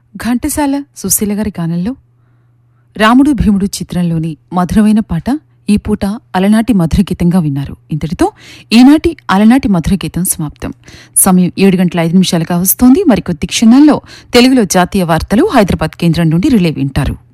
ఘంటసాల సుశీల గారి గానంలో రాముడు భీముడు చిత్రంలోని మధురమైన పాట ఈ పూట అలనాటి మధుర గీతంగా విన్నారు. ఇంతటితో ఈనాటి అలనాటి మధుర గీతం సమాప్తం. సమయం 7:05 కావస్తోంది. మరికొద్ది క్షణాల్లో తెలుగులో జాతీయ వార్తలు హైదరాబాద్ కేంద్రం నుండి రిలే వింటారు.